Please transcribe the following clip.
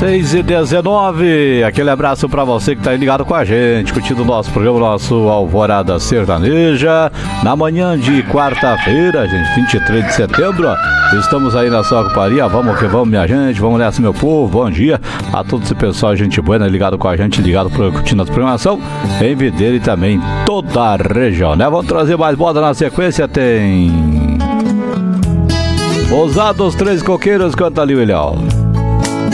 6h19, aquele abraço pra você que tá aí ligado com a gente, curtindo o nosso programa, nosso Alvorada Sertaneja, na manhã de quarta-feira, gente, 23 de setembro, estamos aí na sua companhia, vamos que vamos, minha gente, vamos nessa, meu povo, bom dia a todo esse pessoal, gente boa, ligado com a gente, ligado curtindo a programação, em Videira e também toda a região, né? Vamos trazer mais moda na sequência, tem... Ousados Três Coqueiros, canta ali, William.